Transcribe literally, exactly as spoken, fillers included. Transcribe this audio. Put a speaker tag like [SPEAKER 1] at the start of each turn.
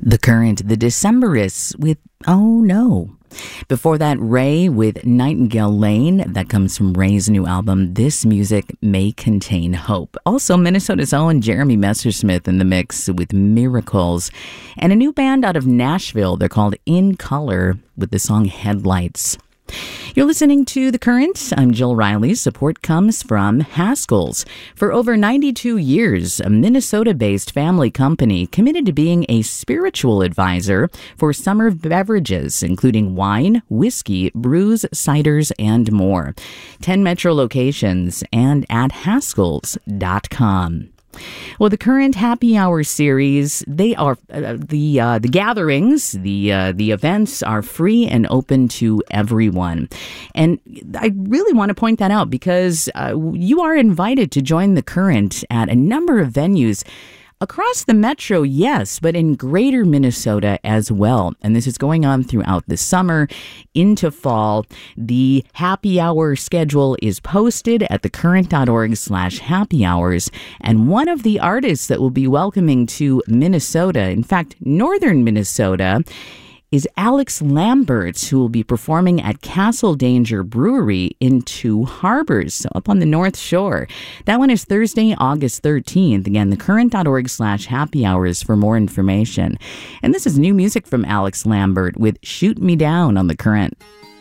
[SPEAKER 1] The Current, the Decemberists with Oh No. Before that, Ray with Nightingale Lane. That comes from Ray's new album, This Music May Contain Hope. Also, Minnesota's own Jeremy Messersmith in the mix with Miracles. And a new band out of Nashville. They're called In Color with the song Headlights. You're listening to The Current. I'm Jill Riley. Support comes from Haskell's. For over ninety-two years, a Minnesota-based family company committed to being a spiritual advisor for summer beverages, including wine, whiskey, brews, ciders, and more. ten Metro locations and at haskells dot com. Well, the Current Happy Hour series, they are uh, the uh, the gatherings, the uh, the events are free and open to everyone. And I really want to point that out because uh, you are invited to join the Current at a number of venues across the metro, yes, but in greater Minnesota as well. And this is going on throughout the summer into fall. The happy hour schedule is posted at thecurrent.org slash happy hours. And one of the artists that will be welcoming to Minnesota, in fact, northern Minnesota, is Alex Lambert, who will be performing at Castle Danger Brewery in Two Harbors, so up on the North Shore. That one is Thursday, August thirteenth. Again, thecurrent.org slash happy hours for more information. And this is new music from Alex Lambert with Shoot Me Down on The Current.